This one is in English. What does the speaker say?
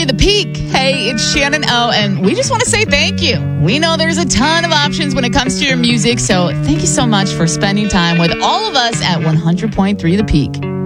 The Peak. Hey, it's Shannon O, and we just want to say thank you. We know there's a ton of options when it comes to your music, so thank you so much for spending time with all of us at 100.3 The Peak.